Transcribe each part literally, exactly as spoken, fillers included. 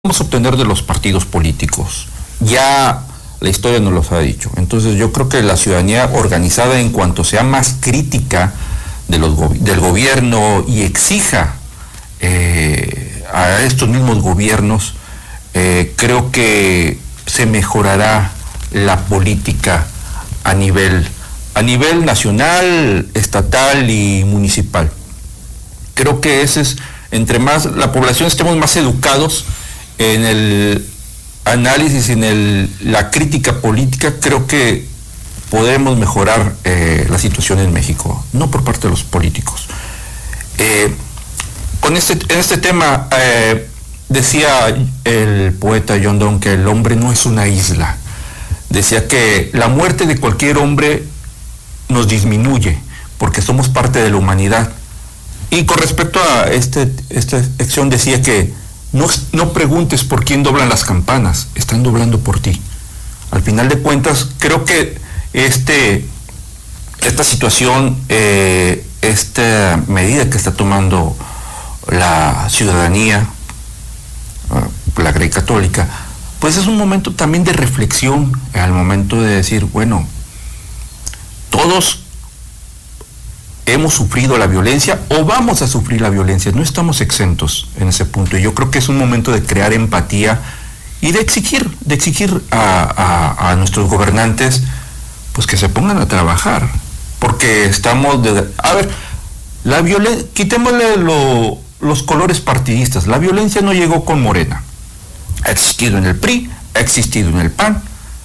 Vamos a obtener de los partidos políticos. Ya la historia nos los ha dicho. Entonces yo creo que la ciudadanía organizada, en cuanto sea más crítica de los go del gobierno y exija eh, a estos mismos gobiernos, eh, creo que se mejorará la política a nivel, a nivel nacional, estatal y municipal. Creo que ese es, entre más la población estemos más educados en el análisis, en el, la crítica política, creo que podemos mejorar eh, la situación en México, no por parte de los políticos. Eh, con este, en este tema, eh, decía el poeta John Donne que el hombre no es una isla. Decía que la muerte de cualquier hombre nos disminuye, porque somos parte de la humanidad. Y con respecto a este, esta sección decía que No, no preguntes por quién doblan las campanas, están doblando por ti. Al final de cuentas, creo que este, esta situación, eh, esta medida que está tomando la ciudadanía, uh, la Grey Católica, pues es un momento también de reflexión, al momento de decir, bueno, todos hemos sufrido la violencia o vamos a sufrir la violencia, no estamos exentos en ese punto. Y yo creo que es un momento de crear empatía y de exigir, de exigir a, a, a nuestros gobernantes pues que se pongan a trabajar, porque estamos de, a ver, la violencia, quitémosle lo, los colores partidistas. La violencia no llegó con Morena, ha existido en el P R I, ha existido en el P A N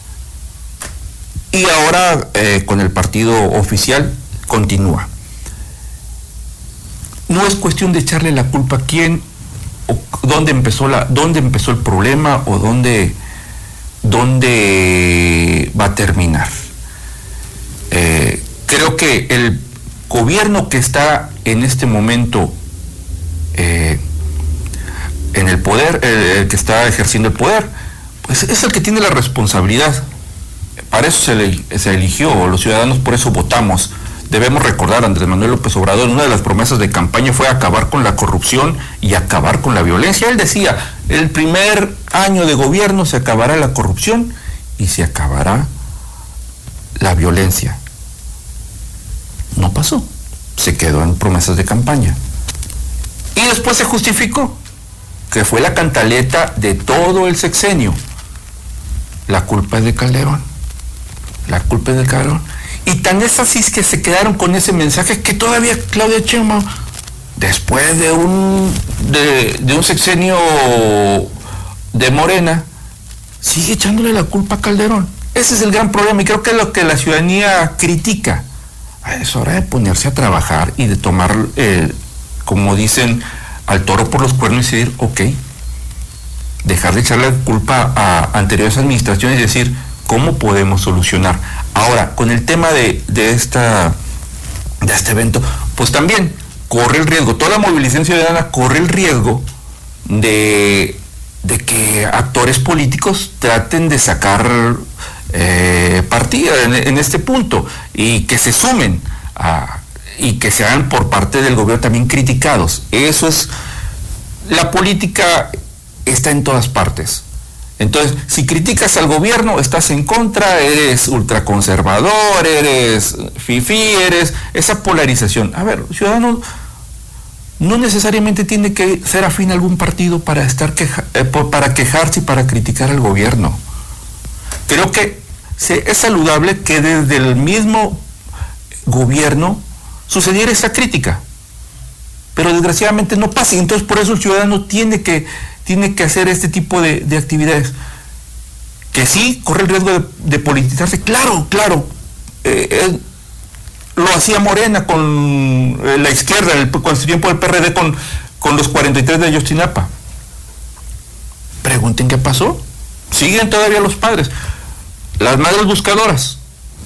y ahora eh, con el partido oficial continúa. No es cuestión de echarle la culpa a quién o dónde empezó la, dónde empezó el problema o dónde, dónde va a terminar. Eh, creo que el gobierno que está en este momento eh, en el poder, el, el que está ejerciendo el poder, pues es el que tiene la responsabilidad. Para eso se, le, se eligió, los ciudadanos por eso votamos. Debemos recordar, Andrés Manuel López Obrador, una de las promesas de campaña fue acabar con la corrupción y acabar con la violencia. Él decía, el primer año de gobierno se acabará la corrupción y se acabará la violencia. No pasó, se quedó en promesas de campaña. Y después se justificó, que fue la cantaleta de todo el sexenio. La culpa es de Calderón, la culpa es de Calderón. Y tan es así que se quedaron con ese mensaje que todavía Claudia Sheinbaum, después de un, de, de un sexenio de Morena, sigue echándole la culpa a Calderón. Ese es el gran problema y creo que es lo que la ciudadanía critica. Es hora de ponerse a trabajar y de tomar, eh, como dicen, al toro por los cuernos y decir, ok, dejar de echarle la culpa a anteriores administraciones y decir, ¿cómo podemos solucionar? Ahora, con el tema de, de, esta, de este evento, pues también corre el riesgo, toda la movilización ciudadana corre el riesgo de, de que actores políticos traten de sacar eh, partida en, en este punto y que se sumen a, y que sean por parte del gobierno también criticados. Eso es, la política está en todas partes. Entonces, si criticas al gobierno, estás en contra, eres ultraconservador, eres fifí, eres esa polarización. A ver, ciudadano no necesariamente tiene que ser afín a algún partido para estar queja, eh, para quejarse y para criticar al gobierno. Creo que se, es saludable que desde el mismo gobierno sucediera esa crítica, pero desgraciadamente no pasa, y entonces por eso el ciudadano tiene que tiene que hacer este tipo de, de actividades, que sí corre el riesgo de, de politizarse, claro, claro, eh, eh, lo hacía Morena con eh, la izquierda, el, con el tiempo del P R D, con, con los cuarenta y tres de Ayotzinapa. Pregunten qué pasó, siguen todavía los padres, las madres buscadoras.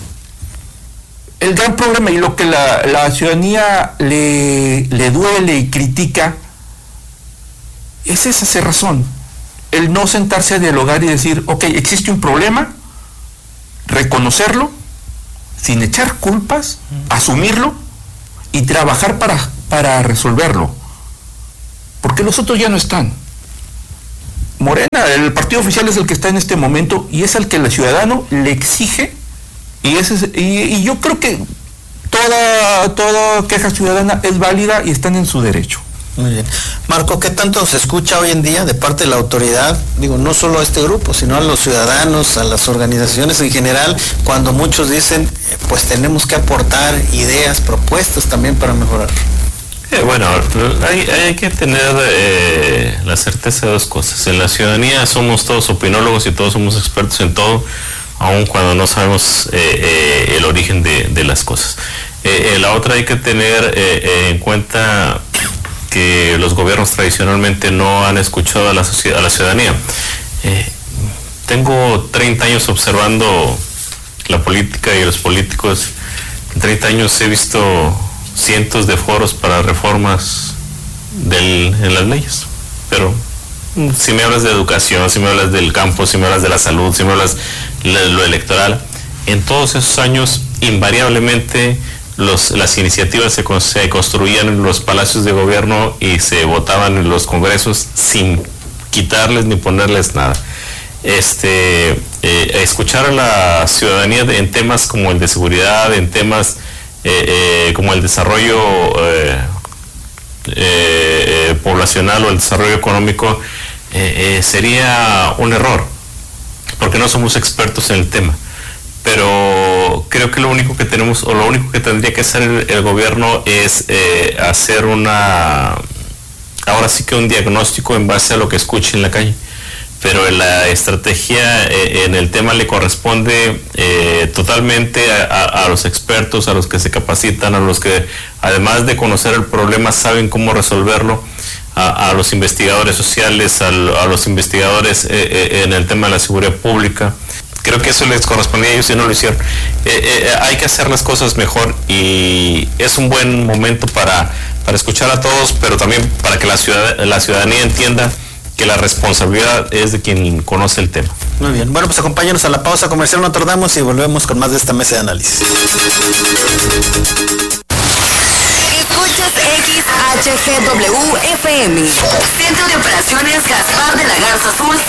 El gran problema y lo que la, la ciudadanía le, le duele y critica es esa cerrazón, el no sentarse a dialogar y decir, ok, existe un problema, reconocerlo, sin echar culpas, asumirlo y trabajar para, para resolverlo, porque los otros ya no están. Morena, el partido oficial es el que está en este momento y es el que el ciudadano le exige, y, ese es, y, y yo creo que toda, toda queja ciudadana es válida y están en su derecho. Muy bien. Marco, ¿qué tanto se escucha hoy en día de parte de la autoridad? Digo, no solo a este grupo, sino a los ciudadanos, a las organizaciones en general, cuando muchos dicen, eh, pues tenemos que aportar ideas, propuestas también para mejorar. Eh, bueno, hay, hay que tener eh, la certeza de dos cosas. En la ciudadanía somos todos opinólogos y todos somos expertos en todo, aun cuando no sabemos eh, eh, el origen de, de las cosas. Eh, eh, la otra, hay que tener eh, eh, en cuenta que los gobiernos tradicionalmente no han escuchado a la, sociedad, a la ciudadanía. Eh, tengo treinta años observando la política y los políticos. En treinta años he visto cientos de foros para reformas del, en las leyes, pero si me hablas de educación, si me hablas del campo, si me hablas de la salud, si me hablas de lo electoral, en todos esos años invariablemente los, las iniciativas se, se construían en los palacios de gobierno y se votaban en los congresos sin quitarles ni ponerles nada. Este, eh, escuchar a la ciudadanía de, en temas como el de seguridad, en temas eh, eh, como el desarrollo eh, eh, poblacional o el desarrollo económico, eh, eh, sería un error, porque no somos expertos en el tema. Pero creo que lo único que tenemos, o lo único que tendría que hacer el, el gobierno es eh, hacer una, ahora sí que un diagnóstico en base a lo que escuche en la calle. Pero la estrategia eh, en el tema le corresponde eh, totalmente a, a, a los expertos, a los que se capacitan, a los que además de conocer el problema saben cómo resolverlo, a, a los investigadores sociales, a, a los investigadores eh, eh, en el tema de la seguridad pública. Creo que eso les correspondía a ellos y no lo hicieron. Eh, eh, hay que hacer las cosas mejor y es un buen momento para, para escuchar a todos, pero también para que la, ciudad, la ciudadanía entienda que la responsabilidad es de quien conoce el tema. Muy bien. Bueno, pues acompáñanos a la pausa comercial, no tardamos y volvemos con más de esta mesa de análisis. Escuchas X H G W F M, Centro de Operaciones Gaspar de la Garza Azul